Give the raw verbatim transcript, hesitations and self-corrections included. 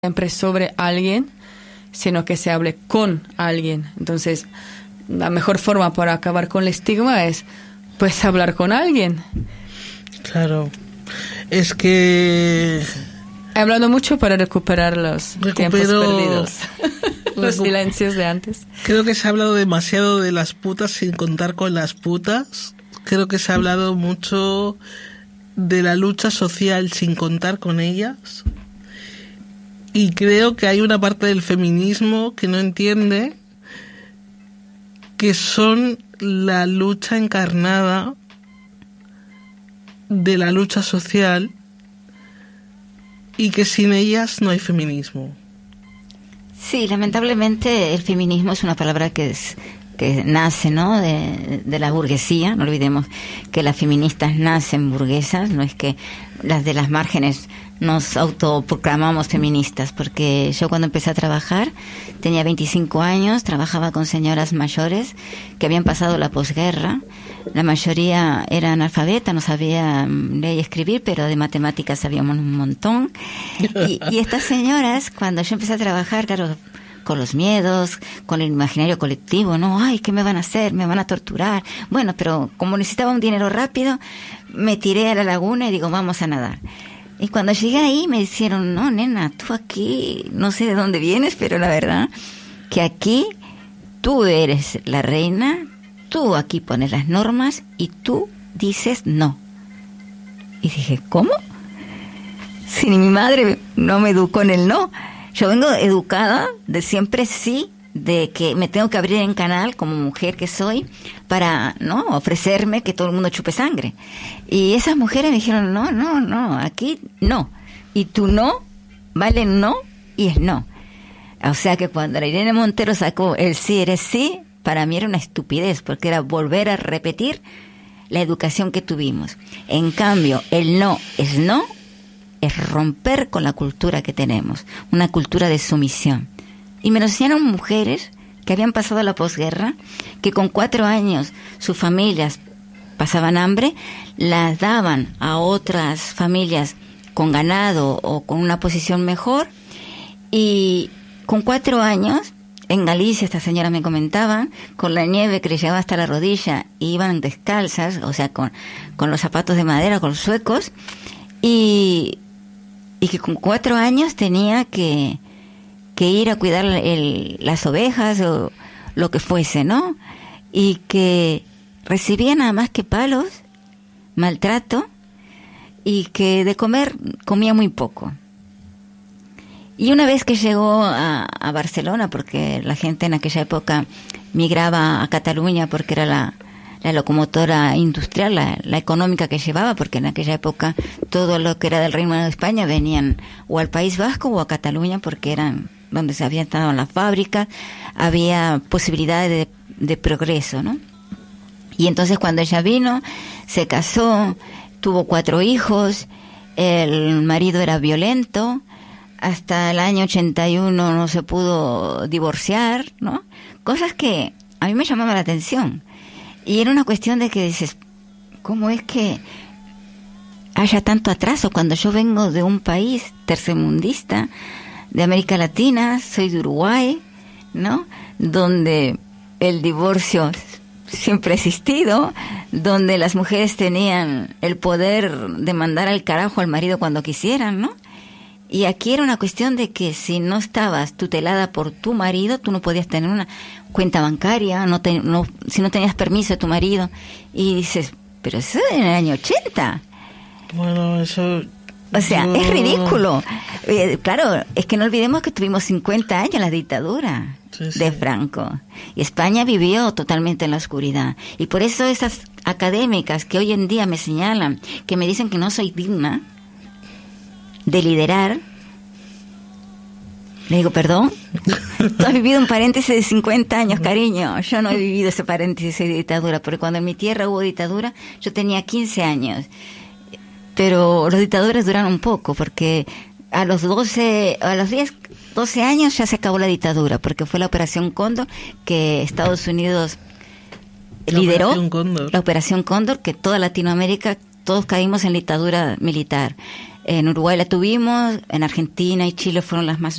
siempre sobre alguien, sino que se hable con alguien. Entonces, la mejor forma para acabar con el estigma es, pues, hablar con alguien. Claro. Es que... He hablado mucho para recuperar los Recupero... tiempos perdidos. Los Recu... silencios de antes. Creo que se ha hablado demasiado de las putas sin contar con las putas. Creo que se ha hablado mucho de la lucha social sin contar con ellas. Y creo que hay una parte del feminismo que no entiende que son la lucha encarnada de la lucha social y que sin ellas no hay feminismo. Sí, lamentablemente el feminismo es una palabra que es que nace, ¿no?, de, de la burguesía. No olvidemos que las feministas nacen burguesas, no es que las de las márgenes nos autoproclamamos feministas, porque yo cuando empecé a trabajar tenía veinticinco años, trabajaba con señoras mayores que habían pasado la posguerra. La mayoría era analfabeta, no sabía leer y escribir, pero de matemáticas sabíamos un montón. Y, y estas señoras, cuando yo empecé a trabajar, claro, con los miedos, con el imaginario colectivo, ¿no? Ay, ¿qué me van a hacer? Me van a torturar. Bueno, pero como necesitaba un dinero rápido, me tiré a la laguna y digo, vamos a nadar. Y cuando llegué ahí me dijeron, no, nena, tú aquí, no sé de dónde vienes, pero la verdad que aquí tú eres la reina, tú aquí pones las normas y tú dices no. Y dije, ¿cómo? Si ni mi madre no me educó en el no. Yo vengo educada de siempre sí, de que me tengo que abrir en canal como mujer que soy para, ¿no?, ofrecerme que todo el mundo chupe sangre. Y esas mujeres me dijeron, no, no, no, aquí no. Y tu no vale no y es no. O sea que cuando la Irene Montero sacó el sí eres sí, para mí era una estupidez, porque era volver a repetir la educación que tuvimos. En cambio, el no es no, es romper con la cultura que tenemos, una cultura de sumisión. Y me lo enseñaron mujeres que habían pasado la posguerra, que con cuatro años sus familias pasaban hambre, las daban a otras familias con ganado o con una posición mejor, y con cuatro años, en Galicia, esta señora me comentaba, con la nieve que les llegaba hasta la rodilla, iban descalzas, o sea, con, con los zapatos de madera, con los suecos, y, y que con cuatro años tenía que... que ir a cuidar el, las ovejas o lo que fuese, ¿no? Y que recibía nada más que palos, maltrato, y que de comer comía muy poco. Y una vez que llegó a, a Barcelona, porque la gente en aquella época migraba a Cataluña porque era la, la locomotora industrial, la, la económica que llevaba, porque en aquella época todo lo que era del Reino de España venían o al País Vasco o a Cataluña, porque eran donde se habían estado las fábricas, había posibilidades de, de progreso, ¿no? Y entonces cuando ella vino, se casó, tuvo cuatro hijos, el marido era violento, hasta el año ochenta y uno no se pudo divorciar, ¿no? Cosas que a mí me llamaban la atención. Y era una cuestión de que dices, ¿cómo es que haya tanto atraso cuando yo vengo de un país tercermundista, de América Latina, soy de Uruguay, ¿no?, donde el divorcio siempre ha existido, donde las mujeres tenían el poder de mandar al carajo al marido cuando quisieran, ¿no? Y aquí era una cuestión de que si no estabas tutelada por tu marido, tú no podías tener una cuenta bancaria, no, te, no si no tenías permiso de tu marido. Y dices, pero eso es en el año ochenta. Bueno, eso... O sea, no. Es ridículo. Eh, claro, es que no olvidemos que tuvimos cincuenta años la dictadura sí, sí. de Franco. Y España vivió totalmente en la oscuridad. Y por eso esas académicas que hoy en día me señalan, que me dicen que no soy digna de liderar, le digo, perdón, tú has vivido un paréntesis de cincuenta años, cariño. Yo no he vivido ese paréntesis de dictadura, porque cuando en mi tierra hubo dictadura, yo tenía quince años. Pero los dictadores duraron un poco, porque a los doce, a los diez, doce años ya se acabó la dictadura, porque fue la Operación Cóndor que Estados Unidos la lideró, Operación Cóndor. la Operación Cóndor, que toda Latinoamérica, todos caímos en dictadura militar. En Uruguay la tuvimos, en Argentina y Chile fueron las más